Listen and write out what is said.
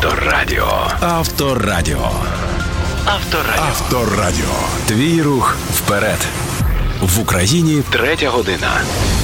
Авторадіо. Авторадіо. Авторадіо. Авторадіо. Твій рух вперед. В Україні 3 година.